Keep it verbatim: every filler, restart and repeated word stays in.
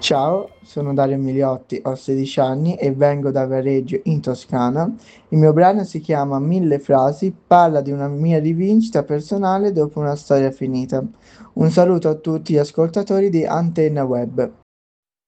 Ciao, sono Dario Emiliotti, ho sedici anni e vengo da Viareggio in Toscana. Il mio brano si chiama Mille frasi, parla di una mia rivincita personale dopo una storia finita. Un saluto a tutti gli ascoltatori di Antenna Web.